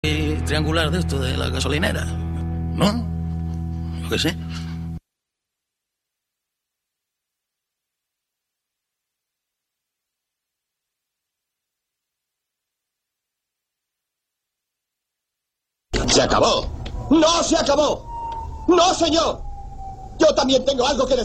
triangular de esto de la gasolinera, ¿no? Lo que sé. ¡Se acabó! ¡No se acabó! ¡No, señor! Yo también tengo algo que decir.